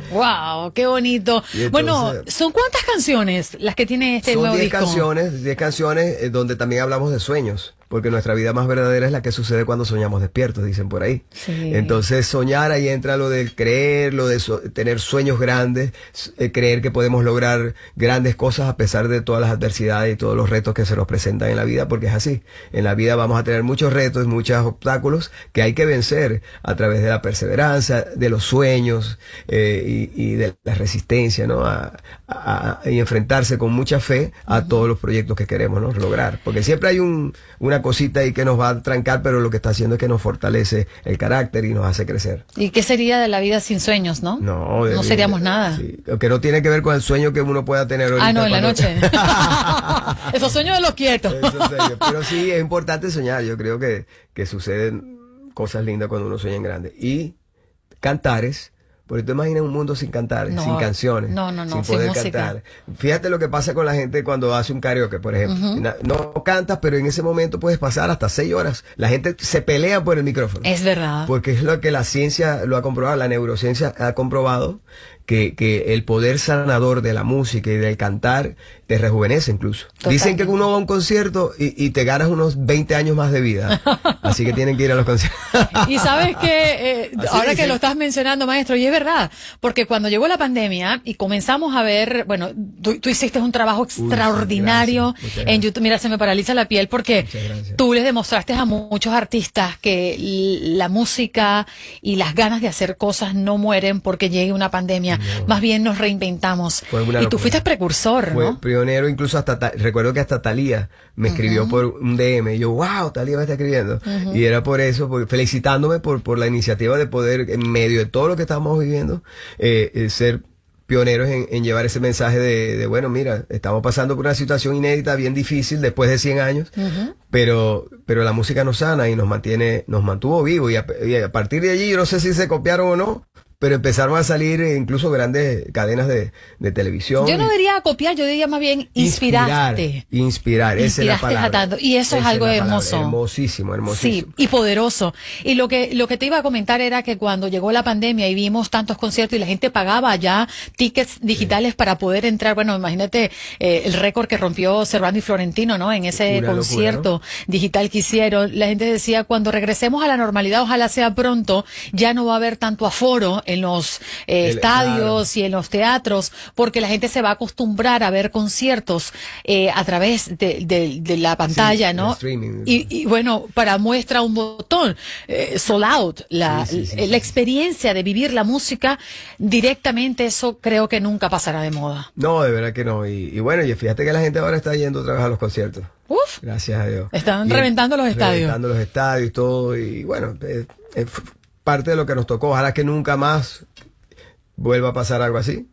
Wow, qué bonito. Entonces, bueno, ¿son cuántas canciones las que tiene este nuevo disco? Son 10 canciones donde también hablamos de sueños. Porque nuestra vida más verdadera es la que sucede cuando soñamos despiertos, dicen por ahí. Sí. Entonces soñar, ahí entra lo del creer, lo de tener sueños grandes, creer que podemos lograr grandes cosas a pesar de todas las adversidades y todos los retos que se nos presentan en la vida, porque es así. En la vida vamos a tener muchos retos, muchos obstáculos que hay que vencer a través de la perseverancia, de los sueños y de la resistencia, ¿no? Y enfrentarse con mucha fe a todos los proyectos que queremos, ¿no? Lograr. Porque siempre hay una cosita ahí que nos va a trancar, pero lo que está haciendo es que nos fortalece el carácter y nos hace crecer. ¿Y qué sería de la vida sin sueños, no? No seríamos nada. Sí, que no tiene que ver con el sueño que uno pueda tener ahorita. Ah, no, en la noche. Esos sueños de los quietos. Pero sí, es importante soñar. Yo creo que suceden cosas lindas cuando uno sueña en grande. Y cantares. Porque tú imaginas un mundo sin cantares, sin canciones, sin poder cantar. Fíjate lo que pasa con la gente cuando hace un karaoke, por ejemplo. No cantas, pero en ese momento puedes pasar hasta 6 horas. La gente se pelea por el micrófono. Es verdad. Porque es lo que la ciencia lo ha comprobado, la neurociencia ha comprobado que el poder sanador de la música y del cantar te rejuvenece incluso. Total. Dicen que uno va a un concierto y te ganas unos 20 años más de vida. Así que tienen que ir a los conciertos. Y sabes que ahora que lo estás mencionando, maestro, y es verdad, porque cuando llegó la pandemia y comenzamos a ver, bueno, tú hiciste un trabajo extraordinario en YouTube. Mira, se me paraliza la piel porque tú les demostraste a muchos artistas que la música y las ganas de hacer cosas no mueren porque llegue una pandemia. No. Más bien nos reinventamos. Y tú fuiste precursor, Fue ¿no? pionero, incluso recuerdo que hasta Thalía me escribió por un DM. Y yo, wow, Thalía me está escribiendo. Y era por eso, felicitándome por la iniciativa de poder, en medio de todo lo que estábamos viviendo, ser pioneros en llevar ese mensaje de, bueno, mira, estamos pasando por una situación inédita, bien difícil, después de 100 años, pero la música nos sana y nos mantuvo vivos. Y a partir de allí, yo no sé si se copiaron o no, pero empezaron a salir incluso grandes cadenas de televisión. Yo no diría copiar, yo diría más bien inspirarte. Inspirar, esa es la palabra. Tanto. Y eso es algo hermoso. Hermosísimo. Sí, y poderoso. Y lo que te iba a comentar era que cuando llegó la pandemia y vimos tantos conciertos y la gente pagaba ya tickets digitales para poder entrar, bueno, imagínate el récord que rompió Servando y Florentino, ¿no? En ese concierto digital que hicieron. La gente decía, cuando regresemos a la normalidad, ojalá sea pronto, ya no va a haber tanto aforo en los estadios y en los teatros, porque la gente se va a acostumbrar a ver conciertos a través de la pantalla, ¿no? Streaming. Y bueno, para muestra un botón, sold out, la experiencia de vivir la música directamente, eso creo que nunca pasará de moda. No, de verdad que no. Y bueno, y fíjate que la gente ahora está yendo otra vez a los conciertos. Uf, gracias a Dios. Están reventando los estadios. Reventando los estadios y todo, y bueno, parte de lo que nos tocó. Ojalá que nunca más vuelva a pasar algo así.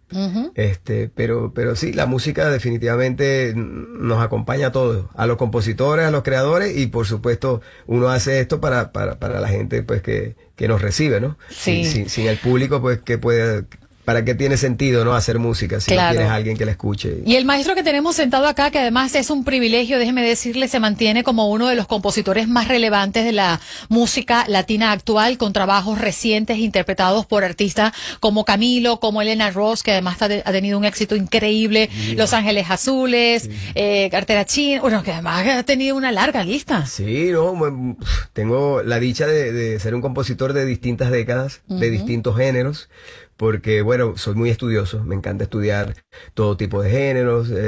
Pero sí, la música definitivamente nos acompaña a todos, a los compositores, a los creadores, y por supuesto uno hace esto para la gente pues que nos recibe, ¿no? Sí. Sin el público, pues que puede... ¿Para qué tiene sentido, no, hacer música si no tienes a alguien que la escuche? Y el maestro que tenemos sentado acá, que además es un privilegio, déjeme decirle, se mantiene como uno de los compositores más relevantes de la música latina actual, con trabajos recientes interpretados por artistas como Camilo, como Elena Ross, que además ha tenido un éxito increíble, Los Ángeles Azules, Cartera China, bueno, que además ha tenido una larga lista. Sí, no, tengo la dicha de ser un compositor de distintas décadas, de distintos géneros, porque, bueno, soy muy estudioso, me encanta estudiar todo tipo de géneros,